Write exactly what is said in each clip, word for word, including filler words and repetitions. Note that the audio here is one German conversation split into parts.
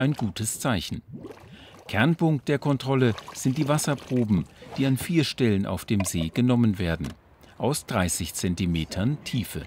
ein gutes Zeichen. Kernpunkt der Kontrolle sind die Wasserproben, die an vier Stellen auf dem See genommen werden, aus dreißig Zentimetern Tiefe.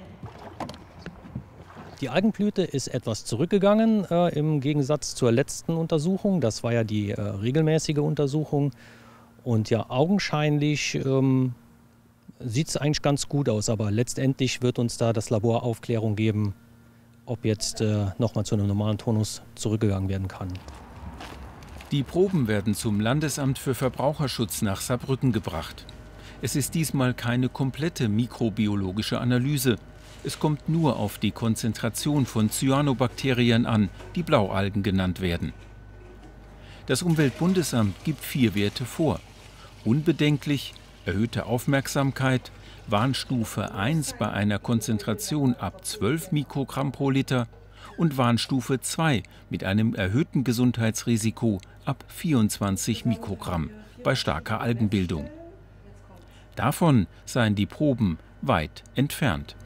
Die Algenblüte ist etwas zurückgegangen äh, im Gegensatz zur letzten Untersuchung. Das war ja die äh, regelmäßige Untersuchung. Und ja, augenscheinlich ähm, sieht es eigentlich ganz gut aus. Aber letztendlich wird uns da das Labor Aufklärung geben, ob jetzt äh, nochmal zu einem normalen Tonus zurückgegangen werden kann. Die Proben werden zum Landesamt für Verbraucherschutz nach Saarbrücken gebracht. Es ist diesmal keine komplette mikrobiologische Analyse. Es kommt nur auf die Konzentration von Cyanobakterien an, die Blaualgen genannt werden. Das Umweltbundesamt gibt vier Werte vor. Unbedenklich, erhöhte Aufmerksamkeit, Warnstufe eins bei einer Konzentration ab zwölf Mikrogramm pro Liter und Warnstufe zwei mit einem erhöhten Gesundheitsrisiko ab vierundzwanzig Mikrogramm bei starker Algenbildung. Davon seien die Proben weit entfernt.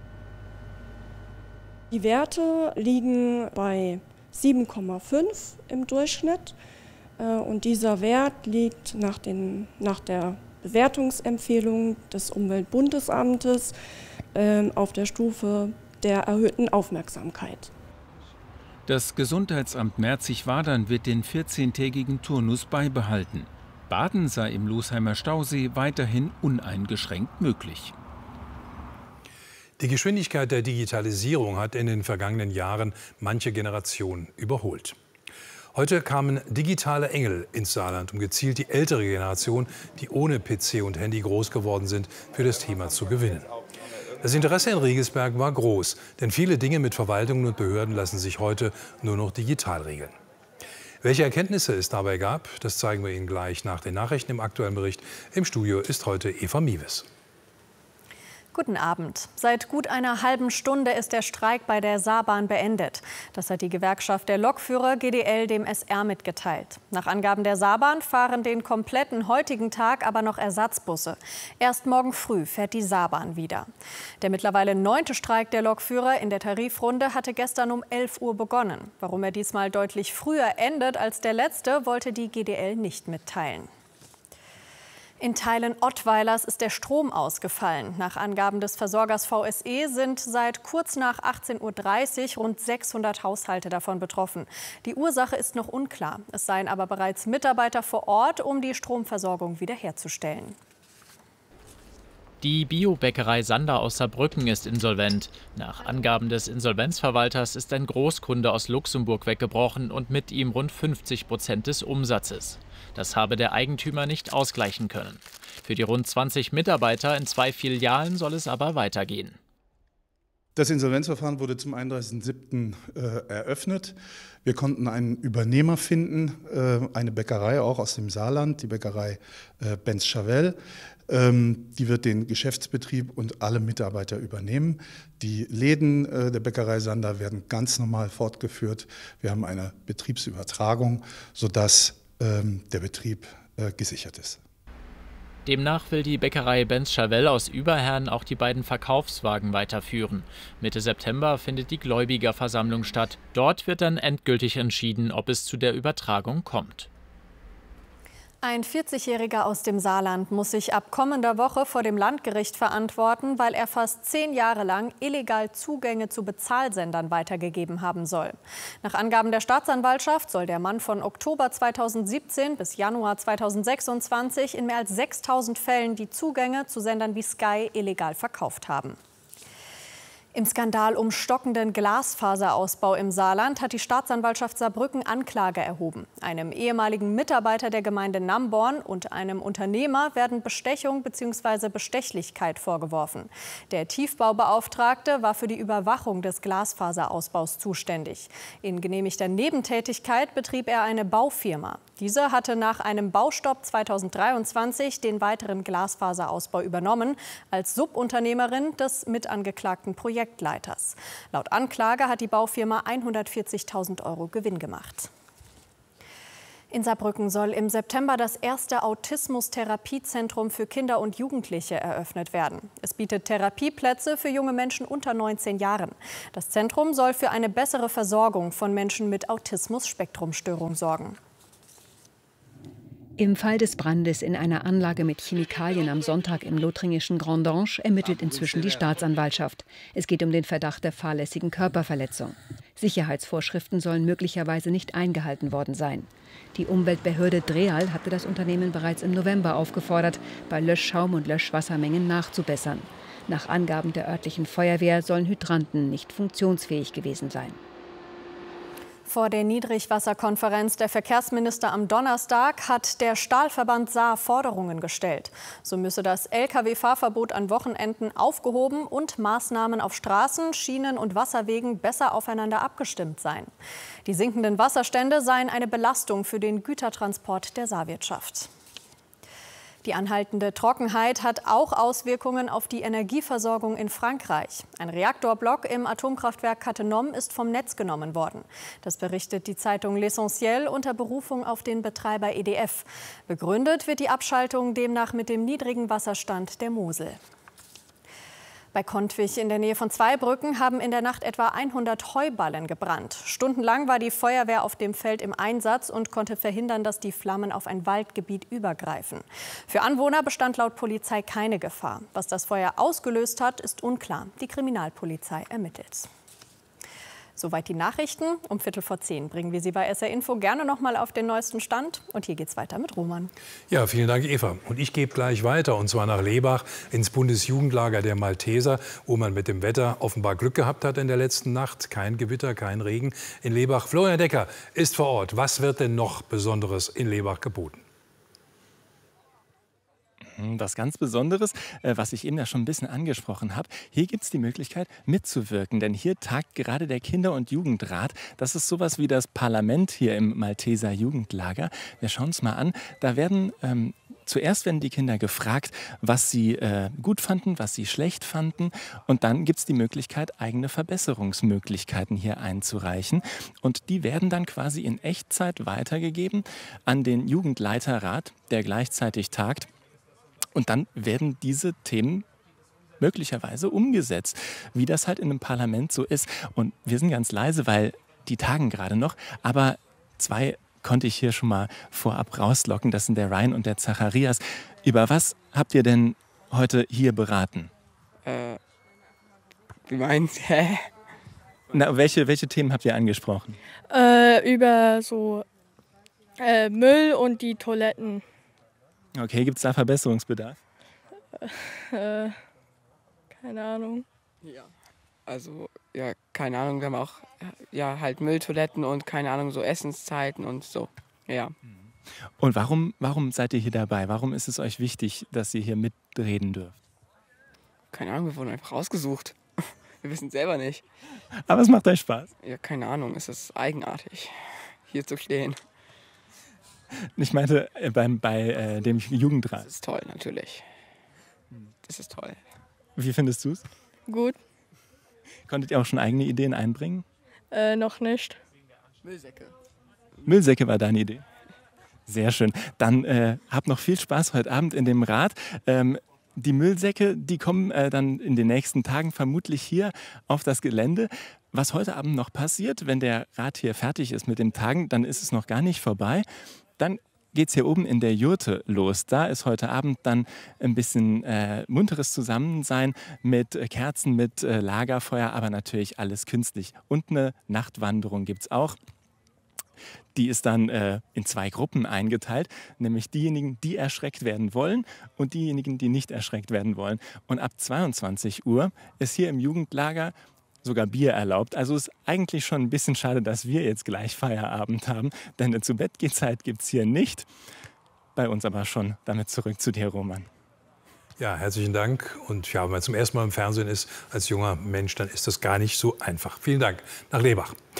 Die Werte liegen bei sieben Komma fünf im Durchschnitt und dieser Wert liegt nach, den, nach der Bewertungsempfehlung des Umweltbundesamtes auf der Stufe der erhöhten Aufmerksamkeit. Das Gesundheitsamt Merzig-Wadern wird den vierzehntägigen Turnus beibehalten. Baden sei im Losheimer Stausee weiterhin uneingeschränkt möglich. Die Geschwindigkeit der Digitalisierung hat in den vergangenen Jahren manche Generation überholt. Heute kamen digitale Engel ins Saarland, um gezielt die ältere Generation, die ohne P C und Handy groß geworden sind, für das Thema zu gewinnen. Das Interesse in Riegelsberg war groß, denn viele Dinge mit Verwaltungen und Behörden lassen sich heute nur noch digital regeln. Welche Erkenntnisse es dabei gab, das zeigen wir Ihnen gleich nach den Nachrichten im aktuellen Bericht. Im Studio ist heute Eva Miewes. Guten Abend. Seit gut einer halben Stunde ist der Streik bei der Saarbahn beendet. Das hat die Gewerkschaft der Lokführer G D L dem S R mitgeteilt. Nach Angaben der Saarbahn fahren den kompletten heutigen Tag aber noch Ersatzbusse. Erst morgen früh fährt die Saarbahn wieder. Der mittlerweile neunte Streik der Lokführer in der Tarifrunde hatte gestern um elf Uhr begonnen. Warum er diesmal deutlich früher endet als der letzte, wollte die G D L nicht mitteilen. In Teilen Ottweilers ist der Strom ausgefallen. Nach Angaben des Versorgers V S E sind seit kurz nach achtzehn Uhr dreißig rund sechshundert Haushalte davon betroffen. Die Ursache ist noch unklar. Es seien aber bereits Mitarbeiter vor Ort, um die Stromversorgung wiederherzustellen. Die Biobäckerei Sander aus Saarbrücken ist insolvent. Nach Angaben des Insolvenzverwalters ist ein Großkunde aus Luxemburg weggebrochen und mit ihm rund fünfzig Prozent des Umsatzes. Das habe der Eigentümer nicht ausgleichen können. Für die rund zwanzig Mitarbeiter in zwei Filialen soll es aber weitergehen. Das Insolvenzverfahren wurde zum einunddreißigsten siebten Äh, eröffnet. Wir konnten einen Übernehmer finden, äh, eine Bäckerei auch aus dem Saarland, die Bäckerei äh, Benz-Chavel. Ähm, die wird den Geschäftsbetrieb und alle Mitarbeiter übernehmen. Die Läden äh, der Bäckerei Sander werden ganz normal fortgeführt. Wir haben eine Betriebsübertragung, sodass ähm, der Betrieb äh, gesichert ist. Demnach will die Bäckerei Benz-Chavel aus Überherrn auch die beiden Verkaufswagen weiterführen. Mitte September findet die Gläubigerversammlung statt. Dort wird dann endgültig entschieden, ob es zu der Übertragung kommt. Ein vierzigjähriger aus dem Saarland muss sich ab kommender Woche vor dem Landgericht verantworten, weil er fast zehn Jahre lang illegal Zugänge zu Bezahlsendern weitergegeben haben soll. Nach Angaben der Staatsanwaltschaft soll der Mann von Oktober zweitausendsiebzehn bis Januar zweitausendsechsundzwanzig in mehr als sechstausend Fällen die Zugänge zu Sendern wie Sky illegal verkauft haben. Im Skandal um stockenden Glasfaserausbau im Saarland hat die Staatsanwaltschaft Saarbrücken Anklage erhoben. Einem ehemaligen Mitarbeiter der Gemeinde Namborn und einem Unternehmer werden Bestechung bzw. Bestechlichkeit vorgeworfen. Der Tiefbaubeauftragte war für die Überwachung des Glasfaserausbaus zuständig. In genehmigter Nebentätigkeit betrieb er eine Baufirma. Diese hatte nach einem Baustopp zweitausenddreiundzwanzig den weiteren Glasfaserausbau übernommen, als Subunternehmerin des mitangeklagten Projektleiters. Laut Anklage hat die Baufirma hundertvierzigtausend Euro Gewinn gemacht. In Saarbrücken soll im September das erste Autismus-Therapiezentrum für Kinder und Jugendliche eröffnet werden. Es bietet Therapieplätze für junge Menschen unter neunzehn Jahren. Das Zentrum soll für eine bessere Versorgung von Menschen mit Autismus-Spektrum-Störung sorgen. Im Fall des Brandes in einer Anlage mit Chemikalien am Sonntag im lothringischen Grandange ermittelt inzwischen die Staatsanwaltschaft. Es geht um den Verdacht der fahrlässigen Körperverletzung. Sicherheitsvorschriften sollen möglicherweise nicht eingehalten worden sein. Die Umweltbehörde Dreal hatte das Unternehmen bereits im November aufgefordert, bei Löschschaum und Löschwassermengen nachzubessern. Nach Angaben der örtlichen Feuerwehr sollen Hydranten nicht funktionsfähig gewesen sein. Vor der Niedrigwasserkonferenz der Verkehrsminister am Donnerstag hat der Stahlverband Saar Forderungen gestellt. So müsse das L K W-Fahrverbot an Wochenenden aufgehoben und Maßnahmen auf Straßen, Schienen und Wasserwegen besser aufeinander abgestimmt sein. Die sinkenden Wasserstände seien eine Belastung für den Gütertransport der Saarwirtschaft. Die anhaltende Trockenheit hat auch Auswirkungen auf die Energieversorgung in Frankreich. Ein Reaktorblock im Atomkraftwerk Cattenom ist vom Netz genommen worden. Das berichtet die Zeitung L'Essentiel unter Berufung auf den Betreiber E D F. Begründet wird die Abschaltung demnach mit dem niedrigen Wasserstand der Mosel. Bei Kontwich in der Nähe von Zweibrücken haben in der Nacht etwa hundert Heuballen gebrannt. Stundenlang war die Feuerwehr auf dem Feld im Einsatz und konnte verhindern, dass die Flammen auf ein Waldgebiet übergreifen. Für Anwohner bestand laut Polizei keine Gefahr. Was das Feuer ausgelöst hat, ist unklar. Die Kriminalpolizei ermittelt. Soweit die Nachrichten. Um Viertel vor zehn bringen wir Sie bei S R Info gerne noch mal auf den neuesten Stand. Und hier geht's weiter mit Roman. Ja, vielen Dank, Eva. Und ich gebe gleich weiter, und zwar nach Lebach ins Bundesjugendlager der Malteser, wo man mit dem Wetter offenbar Glück gehabt hat in der letzten Nacht. Kein Gewitter, kein Regen in Lebach. Florian Decker ist vor Ort. Was wird denn noch Besonderes in Lebach geboten? Was ganz Besonderes, was ich eben ja schon ein bisschen angesprochen habe, hier gibt es die Möglichkeit mitzuwirken, denn hier tagt gerade der Kinder- und Jugendrat. Das ist sowas wie das Parlament hier im Malteser Jugendlager. Wir schauen uns mal an, da werden ähm, zuerst werden die Kinder gefragt, was sie äh, gut fanden, was sie schlecht fanden, und dann gibt es die Möglichkeit, eigene Verbesserungsmöglichkeiten hier einzureichen, und die werden dann quasi in Echtzeit weitergegeben an den Jugendleiterrat, der gleichzeitig tagt. Und dann werden diese Themen möglicherweise umgesetzt, wie das halt in einem Parlament so ist. Und wir sind ganz leise, weil die tagen gerade noch. Aber zwei konnte ich hier schon mal vorab rauslocken. Das sind der Ryan und der Zacharias. Über was habt ihr denn heute hier beraten? Äh, wie meinst du? Hä? Na, welche, welche Themen habt ihr angesprochen? Äh, über so äh, Müll und die Toiletten. Okay, gibt es da Verbesserungsbedarf? Äh, keine Ahnung. Ja, also, ja, keine Ahnung, wir haben auch, ja, halt Mülltoiletten und keine Ahnung, so Essenszeiten und so, ja. Und warum, warum seid ihr hier dabei? Warum ist es euch wichtig, dass ihr hier mitreden dürft? Keine Ahnung, wir wurden einfach ausgesucht. Wir wissen es selber nicht. Aber es macht euch Spaß? Ja, keine Ahnung, es ist eigenartig, hier zu stehen. Ich meinte äh, beim, bei äh, dem Jugendrat. Das ist toll, natürlich. Das ist toll. Wie findest du es? Gut. Konntet ihr auch schon eigene Ideen einbringen? Äh, noch nicht. Müllsäcke. Müllsäcke war deine Idee. Sehr schön. Dann äh, habt noch viel Spaß heute Abend in dem Rat. Ähm, die Müllsäcke, die kommen äh, dann in den nächsten Tagen vermutlich hier auf das Gelände. Was heute Abend noch passiert, wenn der Rat hier fertig ist mit dem Tagen, dann ist es noch gar nicht vorbei. Dann geht es hier oben in der Jurte los. Da ist heute Abend dann ein bisschen äh, munteres Zusammensein mit äh, Kerzen, mit äh, Lagerfeuer, aber natürlich alles künstlich. Und eine Nachtwanderung gibt es auch. Die ist dann äh, in zwei Gruppen eingeteilt, nämlich diejenigen, die erschreckt werden wollen, und diejenigen, die nicht erschreckt werden wollen. Und ab zweiundzwanzig Uhr ist hier im Jugendlager sogar Bier erlaubt. Also ist eigentlich schon ein bisschen schade, dass wir jetzt gleich Feierabend haben, denn eine Zu-Bett-Geh-Zeit gibt es hier nicht. Bei uns aber schon. Damit zurück zu dir, Roman. Ja, herzlichen Dank. Und ja, wenn man zum ersten Mal im Fernsehen ist als junger Mensch, dann ist das gar nicht so einfach. Vielen Dank nach Lebach.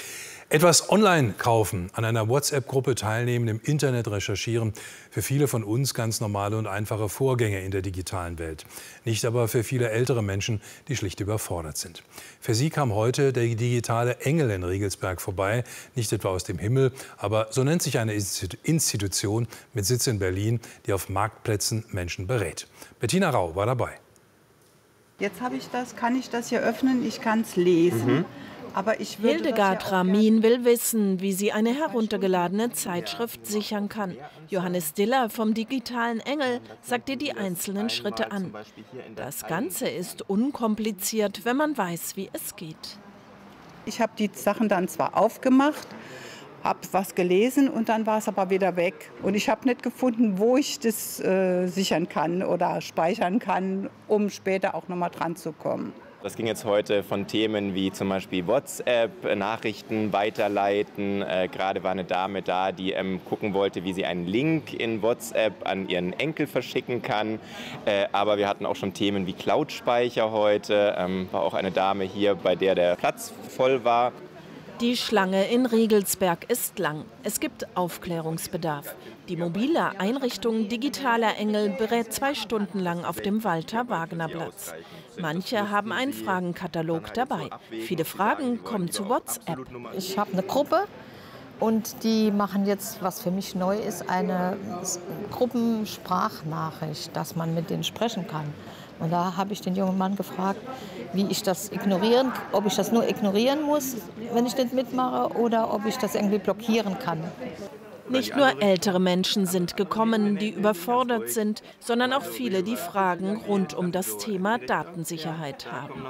Etwas online kaufen, an einer WhatsApp-Gruppe teilnehmen, im Internet recherchieren. Für viele von uns ganz normale und einfache Vorgänge in der digitalen Welt. Nicht aber für viele ältere Menschen, die schlicht überfordert sind. Für sie kam heute der digitale Engel in Riegelsberg vorbei. Nicht etwa aus dem Himmel, aber so nennt sich eine Institution mit Sitz in Berlin, die auf Marktplätzen Menschen berät. Bettina Rau war dabei. Jetzt habe ich das, kann ich das hier öffnen, ich kann es lesen. Mhm. Aber ich würde Hildegard Ramin will wissen, wie sie eine heruntergeladene Zeitschrift sichern kann. Johannes Diller vom digitalen Engel sagt ihr die einzelnen Schritte an. Das Ganze ist unkompliziert, wenn man weiß, wie es geht. Ich habe die Sachen dann zwar aufgemacht, habe was gelesen und dann war es aber wieder weg. Und ich habe nicht gefunden, wo ich das äh, sichern kann oder speichern kann, um später auch noch mal dran zu kommen. Das ging jetzt heute von Themen wie zum Beispiel WhatsApp, Nachrichten weiterleiten. Äh, gerade war eine Dame da, die ähm, gucken wollte, wie sie einen Link in WhatsApp an ihren Enkel verschicken kann. Äh, aber wir hatten auch schon Themen wie Cloud-Speicher heute. Ähm, war auch eine Dame hier, bei der der Platz voll war. Die Schlange in Riegelsberg ist lang. Es gibt Aufklärungsbedarf. Die mobile Einrichtung Digitaler Engel berät zwei Stunden lang auf dem Walter-Wagner-Platz. Manche haben einen Fragenkatalog dabei. Viele Fragen kommen zu WhatsApp. Ich habe eine Gruppe und die machen jetzt, was für mich neu ist, eine Gruppensprachnachricht, dass man mit denen sprechen kann. Und da habe ich den jungen Mann gefragt, wie ich das ignorieren, ob ich das nur ignorieren muss, wenn ich nicht mitmache, oder ob ich das irgendwie blockieren kann. Nicht nur ältere Menschen sind gekommen, die überfordert sind, sondern auch viele, die Fragen rund um das Thema Datensicherheit haben.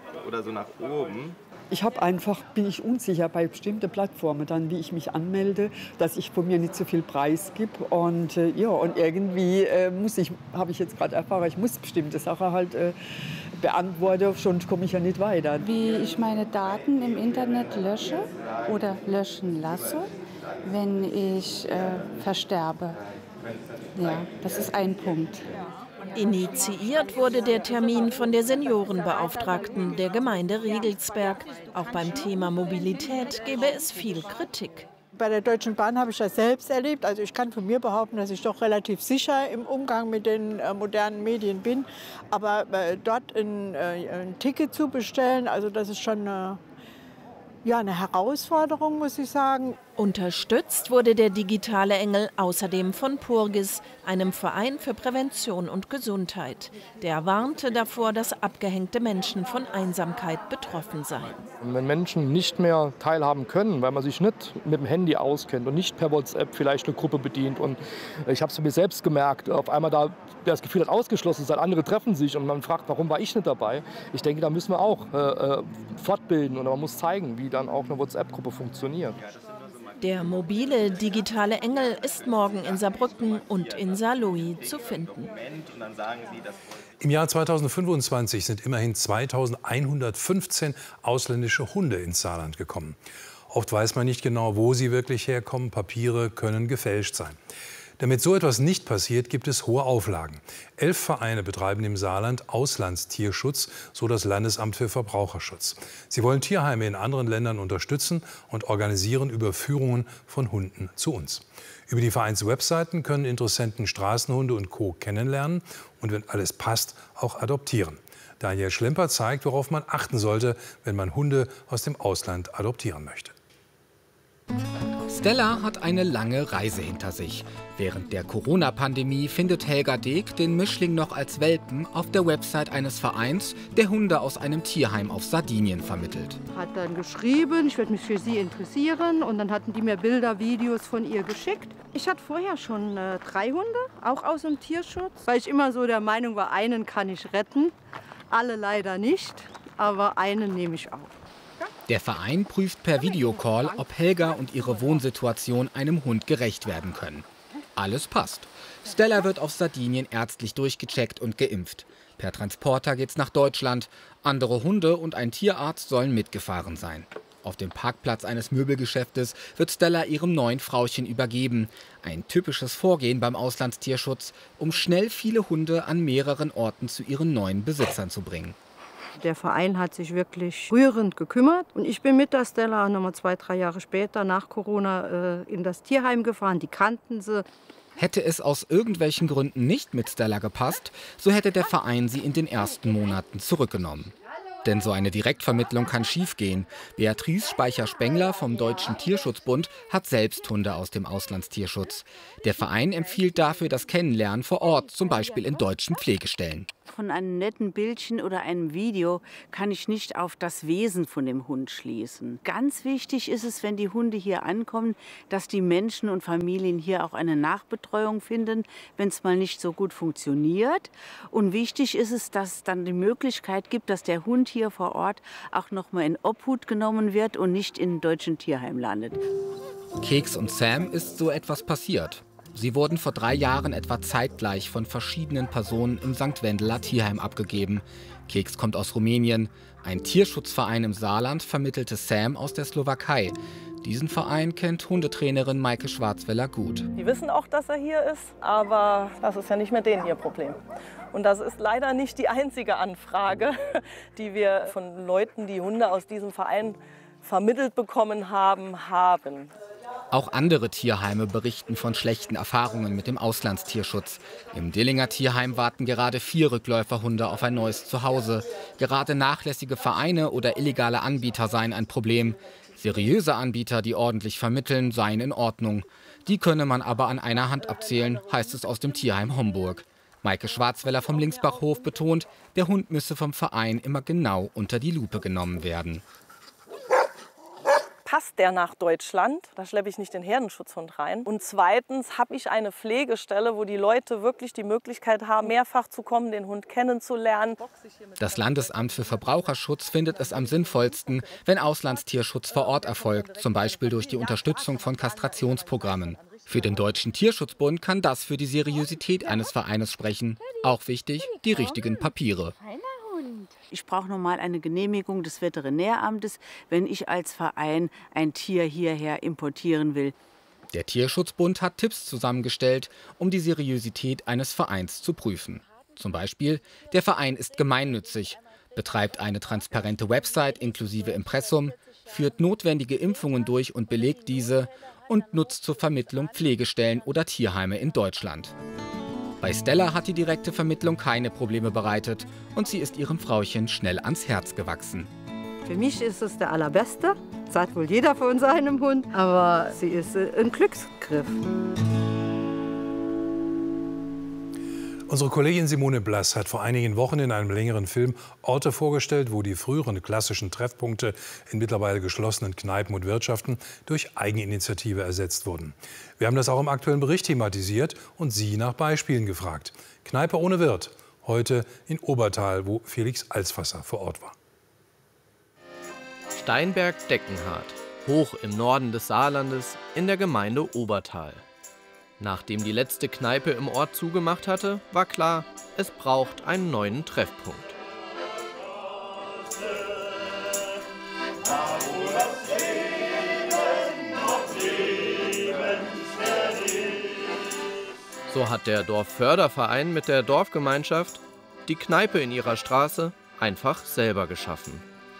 Ich habe einfach, bin ich unsicher bei bestimmten Plattformen, dann wie ich mich anmelde, dass ich von mir nicht so viel Preis gebe. Und äh, ja, und irgendwie äh, muss ich, habe ich jetzt gerade erfahren, ich muss bestimmte Sachen halt äh, beantworten, sonst komme ich ja nicht weiter. Wie ich meine Daten im Internet lösche oder löschen lasse, wenn ich äh, versterbe. Ja, das ist ein Punkt. Initiiert wurde der Termin von der Seniorenbeauftragten der Gemeinde Riegelsberg. Auch beim Thema Mobilität gäbe es viel Kritik. Bei der Deutschen Bahn habe ich das selbst erlebt. Also ich kann von mir behaupten, dass ich doch relativ sicher im Umgang mit den äh, modernen Medien bin. Aber äh, dort ein, äh, ein Ticket zu bestellen, also das ist schon eine, ja, eine Herausforderung, muss ich sagen. Unterstützt wurde der digitale Engel außerdem von Purgis, einem Verein für Prävention und Gesundheit. Der warnte davor, dass abgehängte Menschen von Einsamkeit betroffen seien. Wenn Menschen nicht mehr teilhaben können, weil man sich nicht mit dem Handy auskennt und nicht per WhatsApp vielleicht eine Gruppe bedient. Und ich habe es mir selbst gemerkt, auf einmal da das Gefühl hat, ausgeschlossen sein, andere treffen sich und man fragt, warum war ich nicht dabei? Ich denke, da müssen wir auch äh, fortbilden und man muss zeigen, wie dann auch eine WhatsApp-Gruppe funktioniert. Der mobile digitale Engel ist morgen in Saarbrücken und in Saarlouis zu finden. Im Jahr zweitausendfünfundzwanzig sind immerhin zweitausendeinhundertfünfzehn ausländische Hunde ins Saarland gekommen. Oft weiß man nicht genau, wo sie wirklich herkommen. Papiere können gefälscht sein. Damit so etwas nicht passiert, gibt es hohe Auflagen. Elf Vereine betreiben im Saarland Auslandstierschutz, so das Landesamt für Verbraucherschutz. Sie wollen Tierheime in anderen Ländern unterstützen und organisieren Überführungen von Hunden zu uns. Über die Vereinswebseiten können Interessenten Straßenhunde und Co. kennenlernen und, wenn alles passt, auch adoptieren. Daniel Schlemper zeigt, worauf man achten sollte, wenn man Hunde aus dem Ausland adoptieren möchte. Stella hat eine lange Reise hinter sich. Während der Corona-Pandemie findet Helga Deek den Mischling noch als Welpen auf der Website eines Vereins, der Hunde aus einem Tierheim auf Sardinien vermittelt. Hat dann geschrieben, ich würde mich für sie interessieren, und dann hatten die mir Bilder, Videos von ihr geschickt. Ich hatte vorher schon äh, drei Hunde, auch aus dem Tierschutz, weil ich immer so der Meinung war, einen kann ich retten, alle leider nicht, aber einen nehme ich auch. Der Verein prüft per Videocall, ob Helga und ihre Wohnsituation einem Hund gerecht werden können. Alles passt. Stella wird auf Sardinien ärztlich durchgecheckt und geimpft. Per Transporter geht's nach Deutschland. Andere Hunde und ein Tierarzt sollen mitgefahren sein. Auf dem Parkplatz eines Möbelgeschäftes wird Stella ihrem neuen Frauchen übergeben. Ein typisches Vorgehen beim Auslandstierschutz, um schnell viele Hunde an mehreren Orten zu ihren neuen Besitzern zu bringen. Der Verein hat sich wirklich rührend gekümmert. Und ich bin mit der Stella nochmal zwei, drei Jahre später nach Corona äh, in das Tierheim gefahren. Die kannten sie. Hätte es aus irgendwelchen Gründen nicht mit Stella gepasst, so hätte der Verein sie in den ersten Monaten zurückgenommen. Denn so eine Direktvermittlung kann schiefgehen. Beatrice Speicher-Spengler vom Deutschen Tierschutzbund hat selbst Hunde aus dem Auslandstierschutz. Der Verein empfiehlt dafür das Kennenlernen vor Ort, zum Beispiel in deutschen Pflegestellen. Von einem netten Bildchen oder einem Video kann ich nicht auf das Wesen von dem Hund schließen. Ganz wichtig ist es, wenn die Hunde hier ankommen, dass die Menschen und Familien hier auch eine Nachbetreuung finden, wenn es mal nicht so gut funktioniert. Und wichtig ist es, dass es dann die Möglichkeit gibt, dass der Hund hier vor Ort auch noch mal in Obhut genommen wird und nicht in deutschen Tierheim landet. Keks und Sam ist so etwas passiert. Sie wurden vor drei Jahren etwa zeitgleich von verschiedenen Personen im Sankt Wendeler Tierheim abgegeben. Keks kommt aus Rumänien. Ein Tierschutzverein im Saarland vermittelte Sam aus der Slowakei. Diesen Verein kennt Hundetrainerin Maike Schwarzweller gut. Die wissen auch, dass er hier ist, aber das ist ja nicht mehr denen ihr Problem. Und das ist leider nicht die einzige Anfrage, die wir von Leuten, die Hunde aus diesem Verein vermittelt bekommen haben, haben. Auch andere Tierheime berichten von schlechten Erfahrungen mit dem Auslandstierschutz. Im Dillinger Tierheim warten gerade vier Rückläuferhunde auf ein neues Zuhause. Gerade nachlässige Vereine oder illegale Anbieter seien ein Problem. Seriöse Anbieter, die ordentlich vermitteln, seien in Ordnung. Die könne man aber an einer Hand abzählen, heißt es aus dem Tierheim Homburg. Maike Schwarzweller vom Linksbachhof betont, der Hund müsse vom Verein immer genau unter die Lupe genommen werden. Passt der nach Deutschland? Da schleppe ich nicht den Herdenschutzhund rein. Und zweitens habe ich eine Pflegestelle, wo die Leute wirklich die Möglichkeit haben, mehrfach zu kommen, den Hund kennenzulernen. Das Landesamt für Verbraucherschutz findet es am sinnvollsten, wenn Auslandstierschutz vor Ort erfolgt, zum Beispiel durch die Unterstützung von Kastrationsprogrammen. Für den Deutschen Tierschutzbund kann das für die Seriosität eines Vereines sprechen. Auch wichtig, die richtigen Papiere. Ich brauche nochmal eine Genehmigung des Veterinäramtes, wenn ich als Verein ein Tier hierher importieren will. Der Tierschutzbund hat Tipps zusammengestellt, um die Seriosität eines Vereins zu prüfen. Zum Beispiel, der Verein ist gemeinnützig, betreibt eine transparente Website inklusive Impressum, führt notwendige Impfungen durch und belegt diese und nutzt zur Vermittlung Pflegestellen oder Tierheime in Deutschland. Bei Stella hat die direkte Vermittlung keine Probleme bereitet und sie ist ihrem Frauchen schnell ans Herz gewachsen. Für mich ist es der allerbeste. Das hat wohl jeder von seinem Hund, aber sie ist ein Glücksgriff. Unsere Kollegin Simone Blass hat vor einigen Wochen in einem längeren Film Orte vorgestellt, wo die früheren klassischen Treffpunkte in mittlerweile geschlossenen Kneipen und Wirtschaften durch Eigeninitiative ersetzt wurden. Wir haben das auch im aktuellen Bericht thematisiert und Sie nach Beispielen gefragt. Kneipe ohne Wirt, heute in Obertal, wo Felix Alsfasser vor Ort war. Steinberg-Deckenhardt, hoch im Norden des Saarlandes in der Gemeinde Obertal. Nachdem die letzte Kneipe im Ort zugemacht hatte, war klar, es braucht einen neuen Treffpunkt. So hat der Dorfförderverein mit der Dorfgemeinschaft die Kneipe in ihrer Straße einfach selber geschaffen.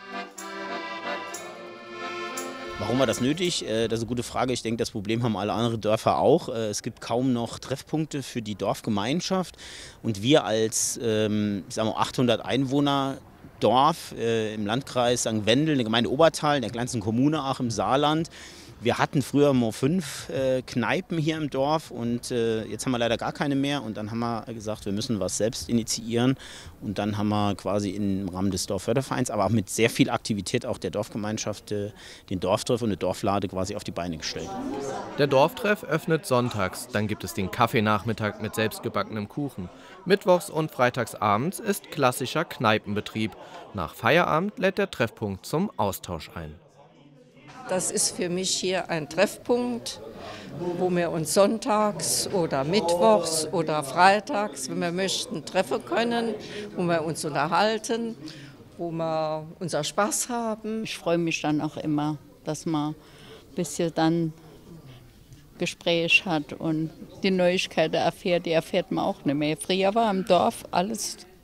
Warum war das nötig? Das ist eine gute Frage. Ich denke, das Problem haben alle anderen Dörfer auch. Es gibt kaum noch Treffpunkte für die Dorfgemeinschaft. Und wir als ähm, ich sag mal achthundert Einwohner Dorf äh, im Landkreis Sankt Wendel, in der Gemeinde Obertal, in der kleinsten Kommune auch im Saarland, wir hatten früher mal fünf äh, Kneipen hier im Dorf und äh, jetzt haben wir leider gar keine mehr. Und dann haben wir gesagt, wir müssen was selbst initiieren. Und dann haben wir quasi im Rahmen des Dorffördervereins, aber auch mit sehr viel Aktivität auch der Dorfgemeinschaft, äh, den Dorftreff und eine Dorflade quasi auf die Beine gestellt. Der Dorftreff öffnet sonntags, dann gibt es den Kaffeenachmittag mit selbstgebackenem Kuchen. Mittwochs und freitags abends ist klassischer Kneipenbetrieb. Nach Feierabend lädt der Treffpunkt zum Austausch ein. Das ist für mich hier ein Treffpunkt, wo wir uns sonntags oder mittwochs oder freitags, wenn wir möchten, treffen können, wo wir uns unterhalten, wo wir unser Spaß haben. Ich freue mich dann auch immer, dass man ein bisschen dann Gespräch hat und die Neuigkeiten erfährt, die erfährt man auch nicht mehr. Früher war im Dorf alles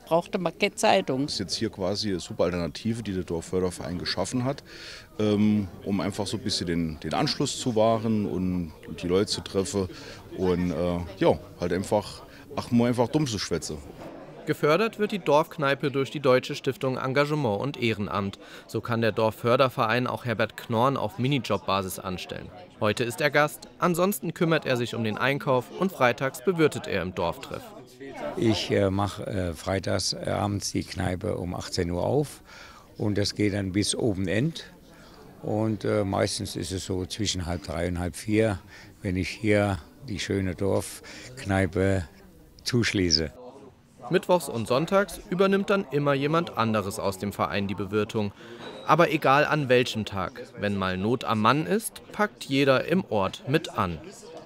brauchte man keine Zeitung. Das ist jetzt hier quasi eine super Alternative, die der Dorfförderverein geschaffen hat, ähm, um einfach so ein bisschen den, den Anschluss zu wahren und die Leute zu treffen und äh, ja, halt einfach, ach, mal einfach dumm zu schwätzen. Gefördert wird die Dorfkneipe durch die Deutsche Stiftung Engagement und Ehrenamt. So kann der Dorfförderverein auch Herbert Knorn auf Minijobbasis anstellen. Heute ist er Gast, ansonsten kümmert er sich um den Einkauf und freitags bewirtet er im Dorftreff. Ich äh, mache äh, freitags äh, abends die Kneipe um achtzehn Uhr auf und das geht dann bis Open End. Und äh, meistens ist es so zwischen halb drei und halb vier, wenn ich hier die schöne Dorfkneipe zuschließe. Mittwochs und sonntags übernimmt dann immer jemand anderes aus dem Verein die Bewirtung. Aber egal an welchem Tag, wenn mal Not am Mann ist, packt jeder im Ort mit an.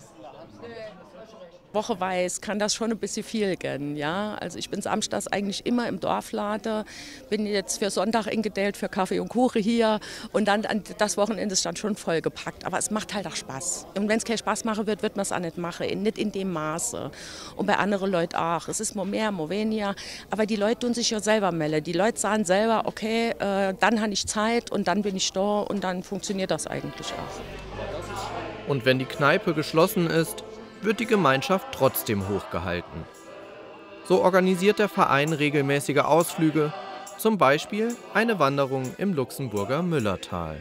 Wocheweise kann das schon ein bisschen viel gehen. Ja? Also ich bin samstags eigentlich immer im Dorfladen, bin jetzt für Sonntag eingedellt für Kaffee und Kuchen hier und dann das Wochenende ist dann schon vollgepackt. Aber es macht halt auch Spaß. Und wenn es keinen Spaß machen wird, wird man es auch nicht machen, nicht in dem Maße. Und bei anderen Leuten auch. Es ist mal mehr, mal weniger. Aber die Leute tun sich ja selber melden. Die Leute sagen selber, okay, äh, dann habe ich Zeit und dann bin ich da und dann funktioniert das eigentlich auch. Und wenn die Kneipe geschlossen ist, wird die Gemeinschaft trotzdem hochgehalten. So organisiert der Verein regelmäßige Ausflüge, zum Beispiel eine Wanderung im Luxemburger Müllertal.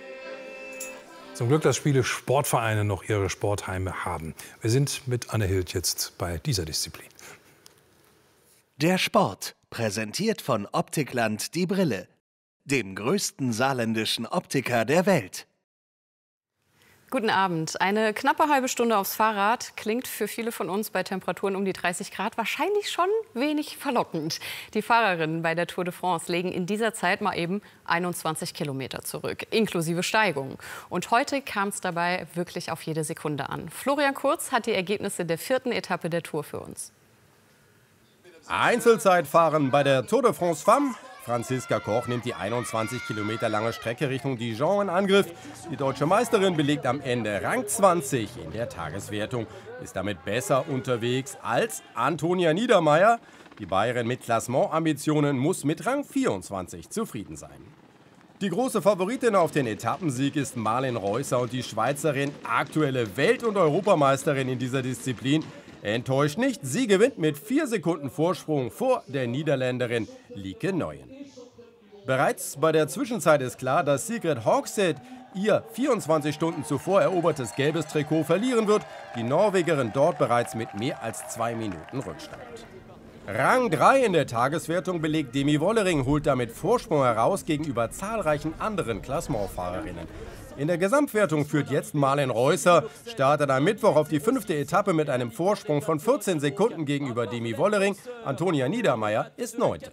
Zum Glück, dass viele Sportvereine noch ihre Sportheime haben. Wir sind mit Anne Hild jetzt bei dieser Disziplin. Der Sport, präsentiert von Optikland die Brille, dem größten saarländischen Optiker der Welt. Guten Abend. Eine knappe halbe Stunde aufs Fahrrad klingt für viele von uns bei Temperaturen um die dreißig Grad wahrscheinlich schon wenig verlockend. Die Fahrerinnen bei der Tour de France legen in dieser Zeit mal eben einundzwanzig Kilometer zurück, inklusive Steigung. Und heute kam es dabei wirklich auf jede Sekunde an. Florian Kurz hat die Ergebnisse der vierten Etappe der Tour für uns. Einzelzeitfahren bei der Tour de France Femme. Franziska Koch nimmt die einundzwanzig Kilometer lange Strecke Richtung Dijon in Angriff. Die deutsche Meisterin belegt am Ende Rang zwanzig in der Tageswertung, ist damit besser unterwegs als Antonia Niedermeier. Die Bayerin mit Klassementambitionen muss mit Rang vierundzwanzig zufrieden sein. Die große Favoritin auf den Etappensieg ist Marlen Reusser und die Schweizerin, aktuelle Welt- und Europameisterin in dieser Disziplin. Enttäuscht nicht, sie gewinnt mit vier Sekunden Vorsprung vor der Niederländerin Lieke Neuyen. Bereits bei der Zwischenzeit ist klar, dass Sigrid Hogshead ihr vierundzwanzig Stunden zuvor erobertes gelbes Trikot verlieren wird. Die Norwegerin dort bereits mit mehr als zwei Minuten Rückstand. Rang drei in der Tageswertung belegt Demi Wollering, holt damit Vorsprung heraus gegenüber zahlreichen anderen Klassementfahrerinnen. In der Gesamtwertung führt jetzt Marlen Reusser, startet am Mittwoch auf die fünfte Etappe mit einem Vorsprung von vierzehn Sekunden gegenüber Demi Wollering. Antonia Niedermeier ist Neunte.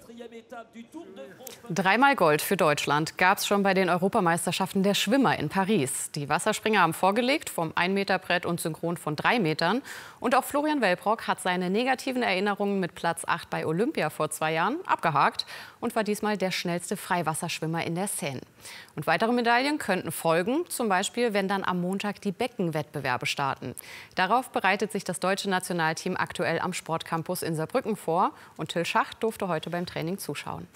Dreimal Gold für Deutschland gab es schon bei den Europameisterschaften der Schwimmer in Paris. Die Wasserspringer haben vorgelegt, vom ein Meter Brett und Synchron von drei Metern. Und auch Florian Wellbrock hat seine negativen Erinnerungen mit Platz acht bei Olympia vor zwei Jahren abgehakt und war diesmal der schnellste Freiwasserschwimmer in der Seine. Und weitere Medaillen könnten folgen, zum Beispiel, wenn dann am Montag die Beckenwettbewerbe starten. Darauf bereitet sich das deutsche Nationalteam aktuell am Sportcampus in Saarbrücken vor. Und Till Schacht durfte heute beim Training zuschauen.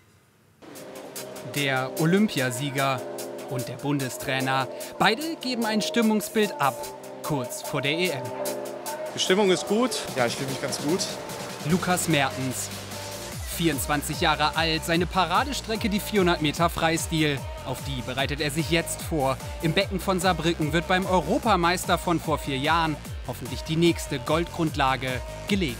Der Olympiasieger und der Bundestrainer. Beide geben ein Stimmungsbild ab, kurz vor der E M. Die Stimmung ist gut. Ja, ich fühle mich ganz gut. Lukas Mertens, vierundzwanzig Jahre alt, seine Paradestrecke die vierhundert Meter Freistil. Auf die bereitet er sich jetzt vor. Im Becken von Saarbrücken wird beim Europameister von vor vier Jahren hoffentlich die nächste Goldgrundlage gelegt.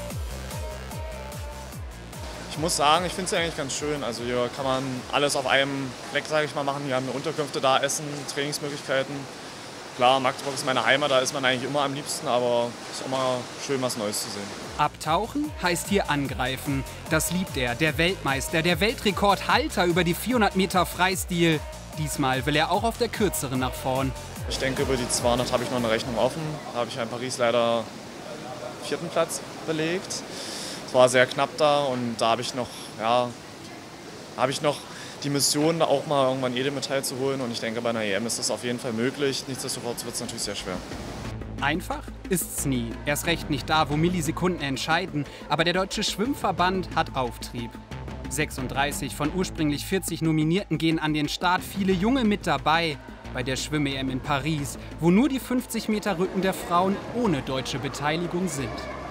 Ich muss sagen, ich finde es eigentlich ganz schön. Also hier kann man alles auf einem Fleck, sage ich mal, machen. Wir haben Unterkünfte da, Essen, Trainingsmöglichkeiten. Klar, Magdeburg ist meine Heimat, da ist man eigentlich immer am liebsten, aber es ist immer schön, was Neues zu sehen. Abtauchen heißt hier angreifen. Das liebt er, der Weltmeister, der Weltrekordhalter über die vierhundert Meter Freistil. Diesmal will er auch auf der kürzeren nach vorn. Ich denke, über die zweihundert habe ich noch eine Rechnung offen. Da habe ich in Paris leider vierten Platz belegt. Es war sehr knapp da und da habe ich noch, ja, habe ich noch die Mission, auch mal irgendwann Edelmetall zu holen. Und ich denke, bei einer E M ist das auf jeden Fall möglich. Nichtsdestotrotz wird es natürlich sehr schwer. Einfach ist's nie. Erst recht nicht da, wo Millisekunden entscheiden. Aber der Deutsche Schwimmverband hat Auftrieb. sechsunddreißig von ursprünglich vierzig Nominierten gehen an den Start. Viele Junge mit dabei bei der Schwimm-E M in Paris, wo nur die fünfzig Meter Rücken der Frauen ohne deutsche Beteiligung sind.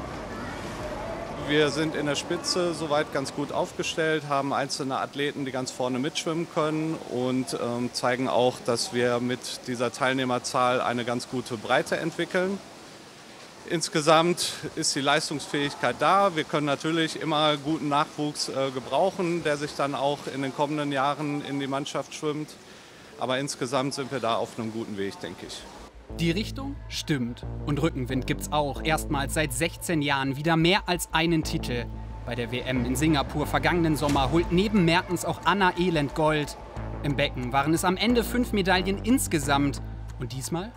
Wir sind in der Spitze soweit ganz gut aufgestellt, haben einzelne Athleten, die ganz vorne mitschwimmen können und ähm, zeigen auch, dass wir mit dieser Teilnehmerzahl eine ganz gute Breite entwickeln. Insgesamt ist die Leistungsfähigkeit da. Wir können natürlich immer guten Nachwuchs äh, gebrauchen, der sich dann auch in den kommenden Jahren in die Mannschaft schwimmt. Aber insgesamt sind wir da auf einem guten Weg, denke ich. Die Richtung stimmt. Und Rückenwind gibt's auch. Erstmals seit sechzehn Jahren wieder mehr als einen Titel. Bei der W M in Singapur vergangenen Sommer holt neben Mertens auch Anna Elend Gold. Im Becken waren es am Ende fünf Medaillen insgesamt. Und diesmal?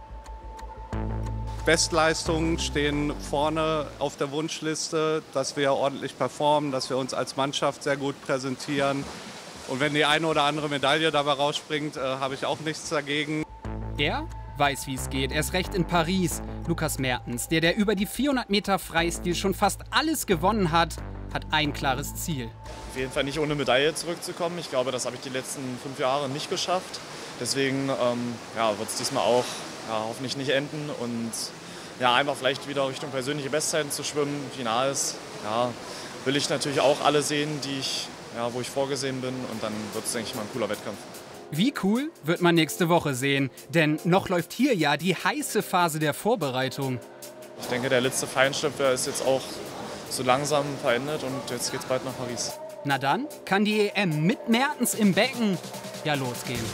Bestleistungen stehen vorne auf der Wunschliste, dass wir ordentlich performen, dass wir uns als Mannschaft sehr gut präsentieren. Und wenn die eine oder andere Medaille dabei rausspringt, äh, habe ich auch nichts dagegen. Er weiß, wie es geht. Erst recht in Paris. Lukas Mertens, der, der über die vierhundert Meter Freistil schon fast alles gewonnen hat, hat ein klares Ziel. Auf jeden Fall nicht ohne Medaille zurückzukommen. Ich glaube, das habe ich die letzten fünf Jahre nicht geschafft. Deswegen ähm, ja, wird es diesmal auch ja, hoffentlich nicht enden. Und ja, einfach vielleicht wieder Richtung persönliche Bestzeiten zu schwimmen. Finals ja, will ich natürlich auch alle sehen, die ich, ja, wo ich vorgesehen bin. Und dann wird es, denke ich, mal ein cooler Wettkampf. Wie cool wird man nächste Woche sehen, denn noch läuft hier ja die heiße Phase der Vorbereitung. Ich denke, der letzte Feinschlüpfer ist jetzt auch so langsam verendet und jetzt geht's bald nach Paris. Na dann kann die E M mit Mertens im Becken ja losgehen.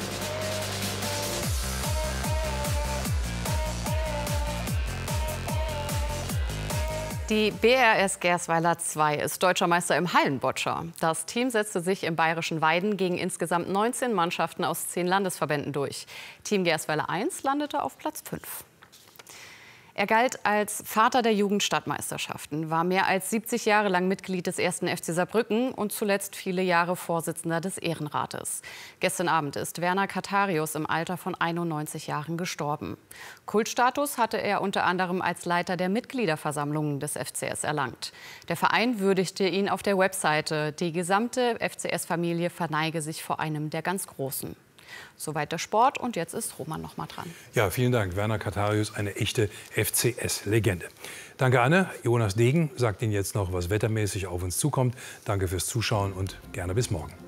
Die B R S Gersweiler zwei ist deutscher Meister im Hallenbotscher. Das Team setzte sich im bayerischen Weiden gegen insgesamt neunzehn Mannschaften aus zehn Landesverbänden durch. Team Gersweiler eins landete auf Platz fünf. Er galt als Vater der Jugendstadtmeisterschaften, war mehr als siebzig Jahre lang Mitglied des ersten F C Saarbrücken und zuletzt viele Jahre Vorsitzender des Ehrenrates. Gestern Abend ist Werner Katharius im Alter von einundneunzig Jahren gestorben. Kultstatus hatte er unter anderem als Leiter der Mitgliederversammlungen des F C S erlangt. Der Verein würdigte ihn auf der Webseite. Die gesamte F C S-Familie verneige sich vor einem der ganz Großen. Soweit der Sport und jetzt ist Roman noch mal dran. Ja, vielen Dank. Werner Katharius, eine echte F C S-Legende. Danke, Anne. Jonas Degen sagt Ihnen jetzt noch, was wettermäßig auf uns zukommt. Danke fürs Zuschauen und gerne bis morgen.